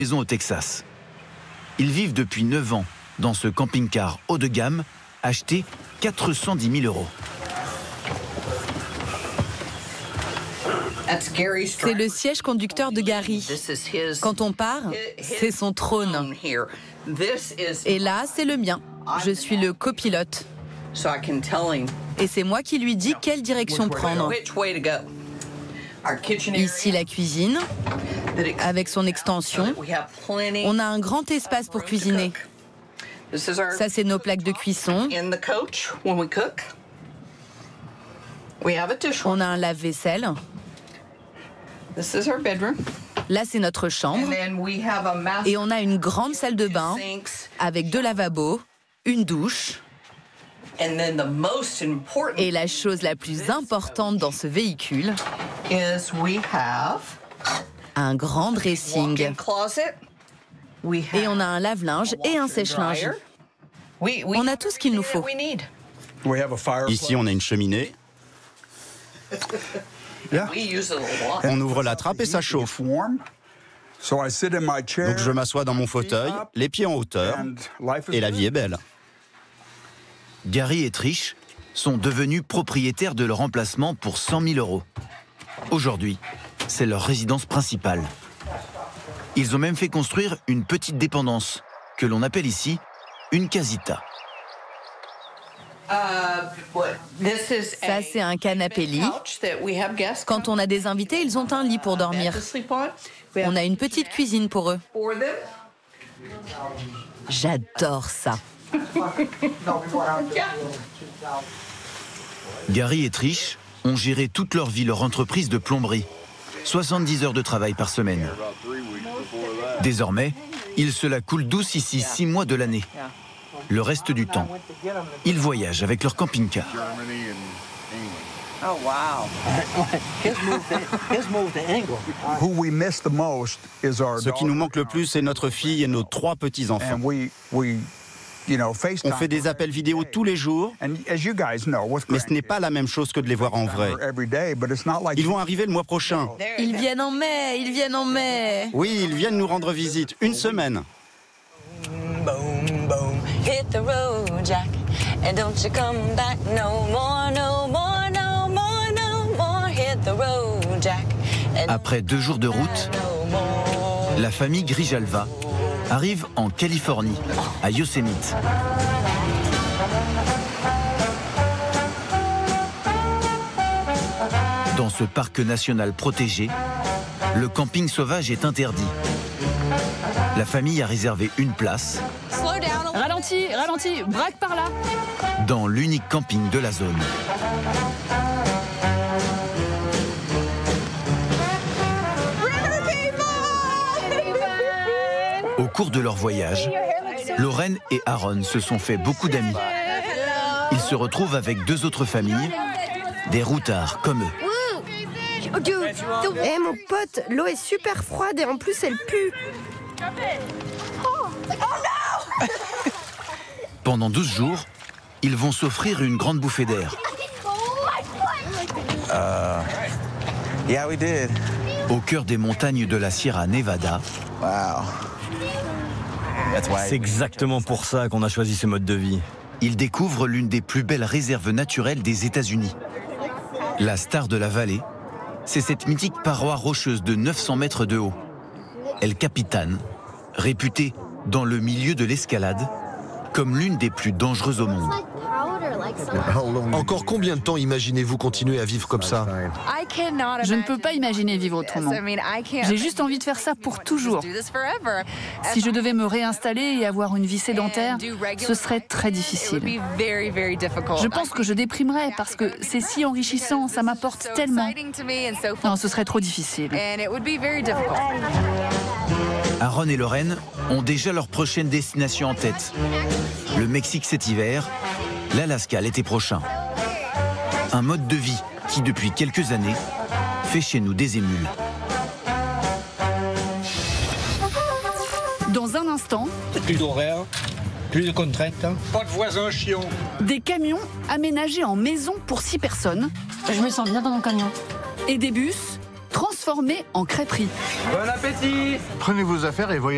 maison au Texas. Ils vivent depuis 9 ans dans ce camping-car haut de gamme, acheté 410 000 €. C'est le siège conducteur de Gary. Quand on part, c'est son trône. Et là, c'est le mien. Je suis le copilote. Et c'est moi qui lui dis quelle direction prendre. Ici, la cuisine, avec son extension. On a un grand espace pour cuisiner. Ça, c'est nos plaques de cuisson. On a un lave-vaisselle. Là, c'est notre chambre. Et on a une grande salle de bain avec 2 lavabos, une douche. Et la chose la plus importante dans ce véhicule, un grand dressing. Et on a un lave-linge et un sèche-linge. On a tout ce qu'il nous faut. Ici, on a une cheminée. On ouvre la trappe et ça chauffe. Donc je m'assois dans mon fauteuil, les pieds en hauteur, et la vie est belle. Gary et Trish sont devenus propriétaires de leur emplacement pour 100 000 €. Aujourd'hui, c'est leur résidence principale. Ils ont même fait construire une petite dépendance, que l'on appelle ici une casita. Ça, c'est un canapé-lit. Quand on a des invités, ils ont un lit pour dormir. On a une petite cuisine pour eux. J'adore ça. Gary et Trish ont géré toute leur vie leur entreprise de plomberie. 70 heures de travail par semaine. Désormais, ils se la coulent douce ici 6 mois de l'année. Le reste du temps, ils voyagent avec leur camping-car. Ce qui nous manque le plus, c'est notre fille et nos 3 petits-enfants. On fait des appels vidéo tous les jours, mais ce n'est pas la même chose que de les voir en vrai. Ils vont arriver le mois prochain. Ils viennent en mai. Oui, ils viennent nous rendre visite, 1 semaine. Hit the road, Jack, and don't you come back no more, no more, no more, no more. Hit the road, Jack. Après 2 jours de route, la famille Grijalva arrive en Californie, à Yosemite. Dans ce parc national protégé, le camping sauvage est interdit. La famille a réservé une place. Ralentis, braque par là. Dans l'unique camping de la zone. Au cours de leur voyage, Lauren et Aaron se sont fait beaucoup d'amis. Ils se retrouvent avec 2 autres familles, des routards comme eux. Eh mon pote, l'eau est super froide et en plus elle pue. Pendant 12 jours, ils vont s'offrir une grande bouffée d'air. Au cœur des montagnes de la Sierra Nevada. C'est exactement pour ça qu'on a choisi ce mode de vie. Ils découvrent l'une des plus belles réserves naturelles des États-Unis. La star de la vallée, c'est cette mythique paroi rocheuse de 900 mètres de haut. El Capitan, réputée dans le milieu de l'escalade comme l'une des plus dangereuses au monde. Encore combien de temps imaginez-vous continuer à vivre comme ça? Je ne peux pas imaginer vivre autrement. J'ai juste envie de faire ça pour toujours. Si je devais me réinstaller et avoir une vie sédentaire, ce serait très difficile. Je pense que je déprimerais parce que c'est si enrichissant, ça m'apporte tellement. Non, ce serait trop difficile. Aaron et Lauren ont déjà leur prochaine destination en tête. Le Mexique cet hiver, l'Alaska l'été prochain. Un mode de vie qui, depuis quelques années, fait chez nous des émules. Dans un instant, plus d'horaire, plus de contraintes. Pas de voisins chiants. Des camions aménagés en maison pour 6 personnes. Je me sens bien dans mon camion. Et des bus transformés en crêperie. Bon appétit! Prenez vos affaires et voyez.